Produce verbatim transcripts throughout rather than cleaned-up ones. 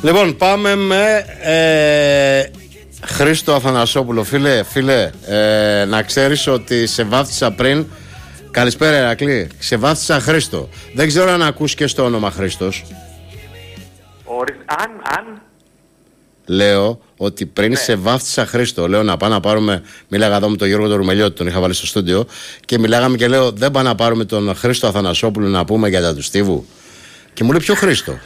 Λοιπόν, πάμε με ε, Χρήστο Αθανασόπουλο. Φίλε, φίλε ε, να ξέρεις ότι σε βάφτισα πριν. Καλησπέρα Ηρακλή. Σε βάφτισα Χρήστο. Δεν ξέρω αν ακούς και στο όνομα Χρήστος. Ορίστε, αν, αν. Λέω ότι πριν ναι. σε βάφτισα Χρήστο. Λέω να πάμε να πάρουμε. Μίλαγα εδώ με τον Γιώργο τον Ρουμελιώτη, τον είχα βάλει στο στούντιο. Και μιλάγαμε και λέω: δεν πάμε να πάρουμε τον Χρήστο Αθανασόπουλο να πούμε για τα του Στίβου. Και μου λέει: ποιο Χρήστο?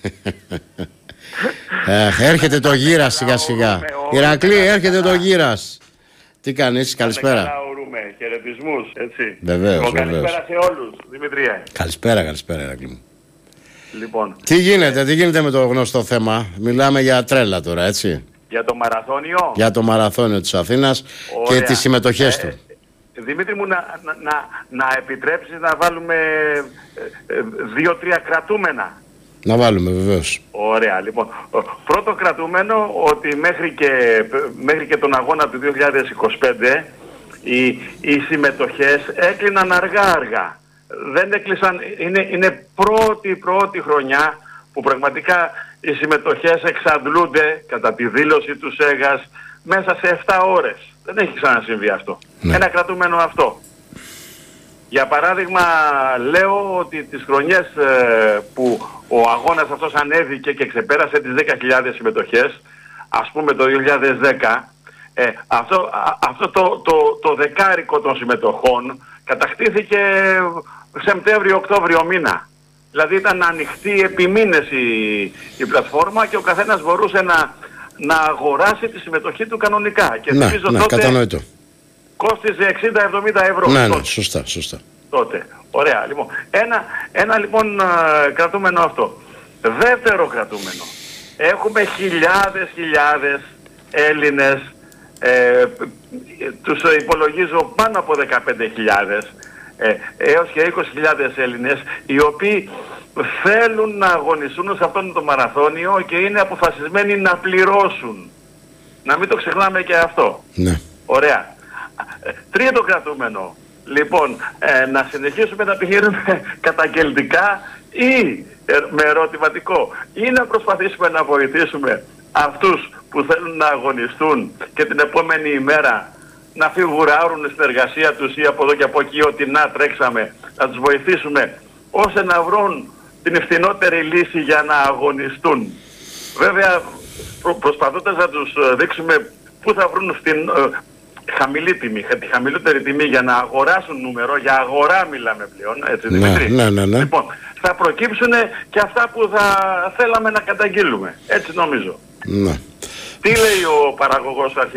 ε, έρχεται το γύρα σιγά σιγά. Ηρακλή, έρχεται το γύρα. Τι κάνεις, καλησπέρα. Χαιρετισμούς, έτσι. Βεβαίως, καλησπέρα σε όλους, Δημητρία. Καλησπέρα, καλησπέρα, Ηρακλή μου. Λοιπόν. Τι γίνεται, τι γίνεται με το γνωστό θέμα? Μιλάμε για τρέλα τώρα, έτσι. Για το μαραθώνιο. Για το μαραθώνιο της Αθήνας. Ωραία. Και τις συμμετοχές ε, του. Δημήτρη μου, να, να, να, να επιτρέψεις να βάλουμε δύο-τρία κρατούμενα. Να βάλουμε, βεβαίως. Ωραία, λοιπόν. Πρώτο κρατούμενο, ότι μέχρι και, μέχρι και τον αγώνα του δύο χιλιάδες είκοσι πέντε οι, οι συμμετοχές έκλειναν αργά-αργά. Δεν έκλεισαν, είναι, είναι πρώτη πρώτη χρονιά που πραγματικά οι συμμετοχές εξαντλούνται κατά τη δήλωση του ΣΕΓΑΣ μέσα σε επτά ώρες. Δεν έχει ξανασυμβεί αυτό. Ναι. Ένα κρατούμενο αυτό. Για παράδειγμα, λέω ότι τις χρονιές ε, που ο αγώνας αυτός ανέβηκε και ξεπέρασε τις δέκα χιλιάδες συμμετοχές, ας πούμε το δύο χιλιάδες δέκα, ε, αυτό, α, αυτό το, το, το δεκάρικο των συμμετοχών κατακτήθηκε Σεπτέμβριο-Οκτώβριο μήνα. Δηλαδή ήταν ανοιχτή επί μήνες η, η πλατφόρμα και ο καθένας μπορούσε να, να αγοράσει τη συμμετοχή του κανονικά. Και ναι, νομίζω ναι, τότε κατανοητό. Κόστιζε εξήντα με εβδομήντα ευρώ. Ναι, τότε. ναι, σωστά, σωστά. Τότε. Ωραία, λοιπόν. Ένα, ένα λοιπόν κρατούμενο αυτό. Δεύτερο κρατούμενο. Έχουμε χιλιάδες χιλιάδες Έλληνες, ε, τους υπολογίζω πάνω από δεκαπέντε χιλιάδες, ε, έως και είκοσι χιλιάδες Έλληνες, οι οποίοι θέλουν να αγωνιστούν σε αυτόν το μαραθώνιο και είναι αποφασισμένοι να πληρώσουν. Να μην το ξεχνάμε και αυτό. Ναι. Ωραία. Τρίτο κρατούμενο. Λοιπόν, ε, να συνεχίσουμε να πηγαίνουμε καταγγελτικά ή ε, με ερωτηματικό, ή να προσπαθήσουμε να βοηθήσουμε αυτούς που θέλουν να αγωνιστούν και την επόμενη ημέρα να φιγουράρουν στην εργασία τους ή από εδώ και από εκεί ότι να τρέξαμε, να τους βοηθήσουμε ώστε να βρουν την ευθυνότερη λύση για να αγωνιστούν. Βέβαια, προ, προσπαθώντας να τους δείξουμε πού θα βρουν στην ε, χαμηλή τιμή, τη χαμηλότερη τιμή για να αγοράσουν νούμερο, για αγορά μιλάμε πλέον, έτσι ναι, Δημήτρη. Ναι, ναι, ναι. Λοιπόν, θα προκύψουν και αυτά που θα θέλαμε να καταγγείλουμε, έτσι νομίζω. Ναι. Τι λέει ο παραγωγός αρχή?